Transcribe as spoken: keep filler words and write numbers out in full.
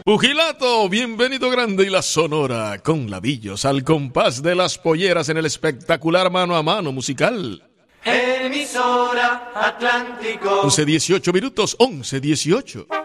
Pugilato, bienvenido grande y la sonora, con labillos al compás de las polleras en el espectacular mano a mano musical. Emisora Atlántico. once dieciocho minutos, once dieciocho.